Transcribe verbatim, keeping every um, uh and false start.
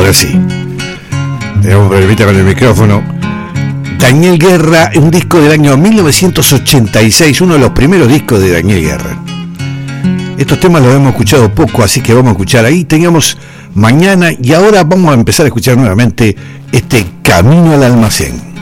Ahora sí. Tenemos problemita con el micrófono. Daniel Guerra, un disco del año mil novecientos ochenta y seis, uno de los primeros discos de Daniel Guerra. Estos temas los hemos escuchado poco, así que vamos a escuchar ahí. Teníamos Mañana y ahora vamos a empezar a escuchar nuevamente este Camino al Almacén.